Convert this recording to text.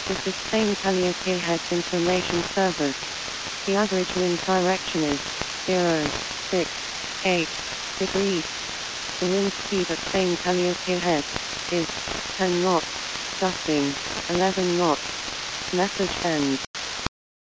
This is Spain Calliope Heads Information Service. The average wind direction is 068 degrees. The wind speed at Spain Calliope Head is 10 knots, gusting 11 knots. Message ends.